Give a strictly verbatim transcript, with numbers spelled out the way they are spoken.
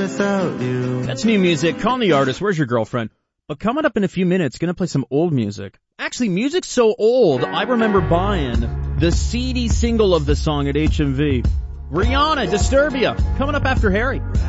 without you. That's new music. Call the artist. Where's your girlfriend? But coming up in a few minutes, gonna play some old music. Actually, music's so old, I remember buying the C D single of the song at H M V. Rihanna, Disturbia, coming up after Harry.